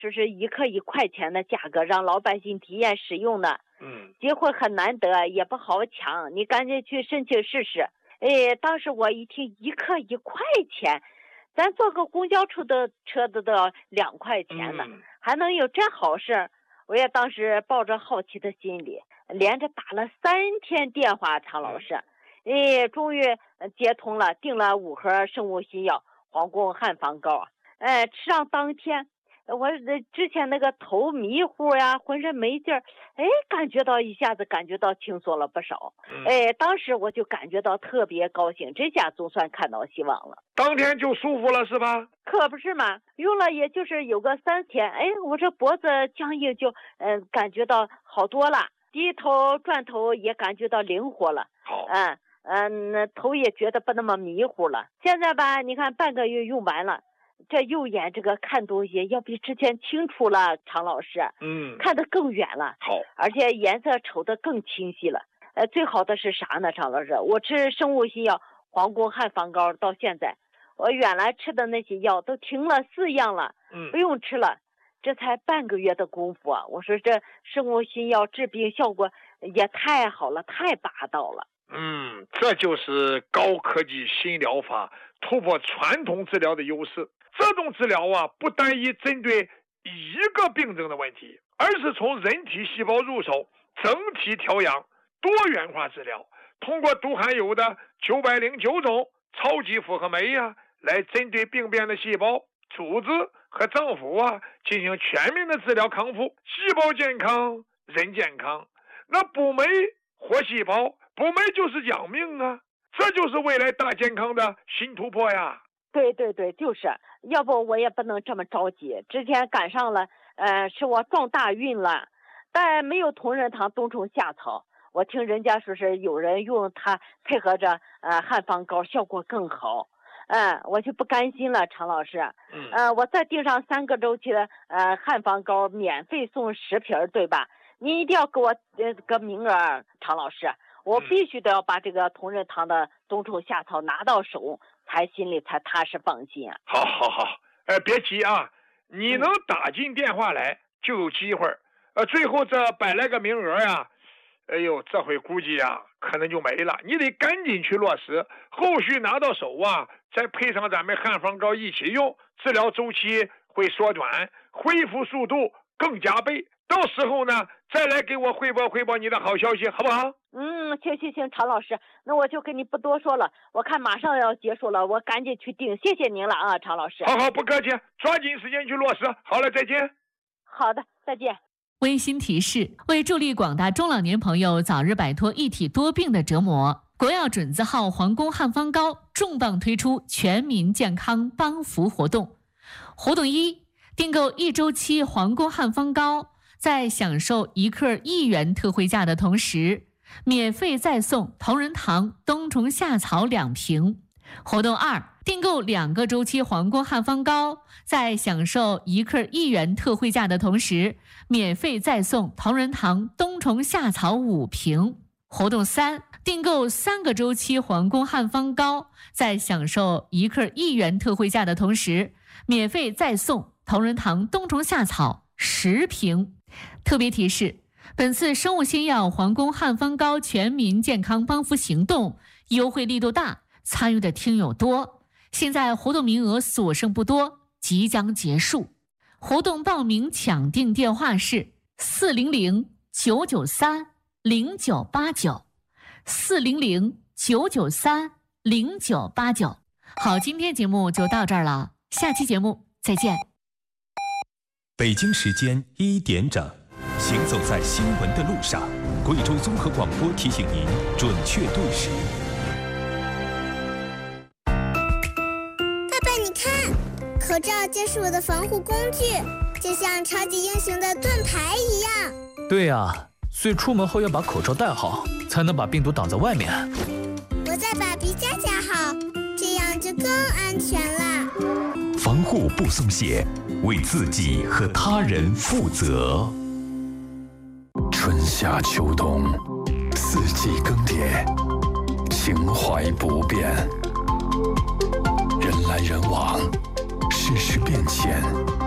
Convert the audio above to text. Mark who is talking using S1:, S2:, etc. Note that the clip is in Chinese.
S1: 就是1克1块钱的价格，让老百姓体验使用的。机会很难得，也不好抢，你赶紧去申请试试。当时我一听1克1块钱，咱坐个公交车都要2块钱呢，还能有这好事？我也当时抱着好奇的心理，连着打了3天电话，常老师，终于接通了，订了5盒生物新药皇宫汉方膏。吃上当天，我之前那个头迷糊呀，浑身没劲儿，一下子感觉到轻松了不少。当时我就感觉到特别高兴，这下总算看到希望了。
S2: 当天就舒服了是吧？
S1: 可不是嘛，用了也就是有个3天，我这脖子僵硬就感觉到好多了，低头转头也感觉到灵活了。
S2: 好，
S1: 那头也觉得不那么迷糊了。现在吧，你看半个月用完了，这右眼这个看东西要比之前清楚了，常老师，看得更远了。
S2: 好，
S1: 而且颜色瞅得更清晰了。最好的是啥呢，常老师？我吃生物新药皇宫汉方膏到现在，我原来吃的那些药都停了4样了，不用吃了。这才半个月的功夫啊！我说这生物新药治病效果也太好了，太霸道了。
S2: 这就是高科技新疗法突破传统治疗的优势。这种治疗啊，不单一针对一个病症的问题，而是从人体细胞入手，整体调养，多元化治疗。通过都含有的909种超级复合酶来针对病变的细胞、组织和脏腑进行全面的治疗康复。细胞健康，人健康。那补酶活细胞，补酶就是养命啊！这就是未来大健康的新突破呀！
S1: 对，就是，要不我也不能这么着急。之前赶上了，是我撞大运了，但没有同仁堂冬虫夏草。我听人家说是有人用它配合着汉方膏效果更好，我就不甘心了，常老师。我再订上3个周期的汉方膏，免费送10瓶，对吧？您一定要给我个名额，常老师，我必须得要把这个同仁堂的冬虫夏草拿到手，才心里才踏实放心啊。
S2: 好，别急啊，你能打进电话来就有机会。最后这100来个名额呀，这回估计可能就没了，你得赶紧去落实，后续拿到手再配上咱们汉方膏一起用，治疗周期会缩短，恢复速度更加倍。到时候呢，再来给我汇报你的好消息，好不好？
S1: 行，常老师，那我就跟你不多说了，我看马上要结束了，我赶紧去订，谢谢您了啊，常老师。
S2: 好，不客气，抓紧时间去落实。好了，再见。
S1: 好的，再见。
S3: 温馨提示：为助力广大中老年朋友早日摆脱一体多病的折磨，国药准字号皇宫汉方膏重磅推出全民健康帮扶活动。活动1：订购1周期皇宫汉方膏，在享受1克1元特惠价的同时，免费再送同仁堂冬虫夏草2瓶。活动2：订购2个周期皇宫汉方膏，在享受1克1元特惠价的同时，免费再送同仁堂冬虫夏草5瓶。活动3：订购3个周期皇宫汉方膏，在享受1克1元特惠价的同时，免费再送同仁堂冬虫夏草10瓶。特别提示：本次生物新药皇宫汉方膏全民健康帮扶行动优惠力度大，参与的听友多，现在活动名额所剩不多，即将结束。活动报名抢订电话是400-993-0989 400-993-0989。好，今天节目就到这儿了，下期节目再见。
S4: 北京时间1点整，行走在新闻的路上，贵州综合广播提醒您准确对时。
S5: 爸爸，你看，口罩就是我的防护工具，就像超级英雄的盾牌一样。
S6: 对呀，所以出门后要把口罩戴好，才能把病毒挡在外面。
S5: 我再把鼻夹夹好，这样就更安全了。
S4: 防护不松懈，为自己和他人负责。春夏秋冬，四季更迭，情怀不变。人来人往，世事变迁。